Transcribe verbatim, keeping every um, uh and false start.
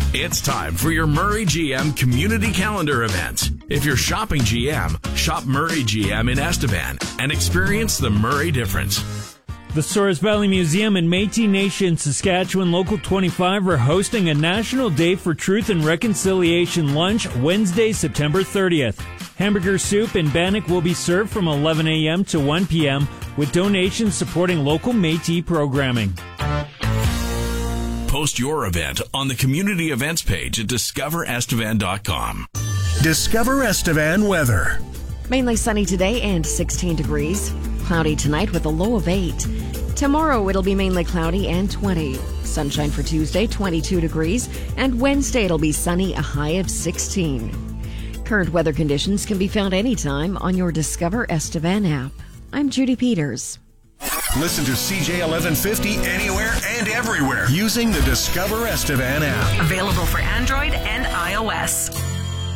It's time for your Murray G M Community Calendar event. If you're shopping G M, shop Murray G M in Estevan and experience the Murray difference. The Souris Valley Museum and Métis Nation Saskatchewan Local twenty-five are hosting a National Day for Truth and Reconciliation lunch Wednesday, September thirtieth. Hamburger soup and bannock will be served from eleven a.m. to one p.m. with donations supporting local Métis programming. Post your event on the community events page at discover estevan dot com. Discover Estevan weather. Mainly sunny today and sixteen degrees. Cloudy tonight with a low of eight. Tomorrow it'll be mainly cloudy and twenty. Sunshine for Tuesday, twenty-two degrees. And Wednesday it'll be sunny, a high of sixteen. Current weather conditions can be found anytime on your Discover Estevan app. I'm Judy Peters. Listen to C J eleven fifty anywhere and everywhere using the Discover Estevan app. Available for Android and iOS.